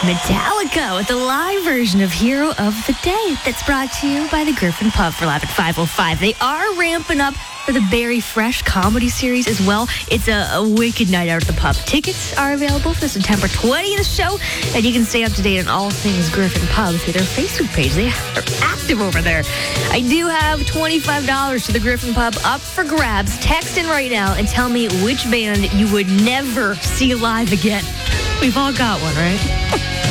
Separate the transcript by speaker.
Speaker 1: Metallica with the live version of Hero of the Day. That's brought to you by the Griffin Pub for Live at 505. They are ramping up for the Barry Fresh comedy series as well. It's a wicked night out at the pub. Tickets are available for the September 20th show, and you can stay up to date on all things Griffin Pub through their Facebook page. They are active over there. I do have $25 to the Griffin Pub up for grabs. Text in right now and tell me which band you would never see live again. We've all got one, right?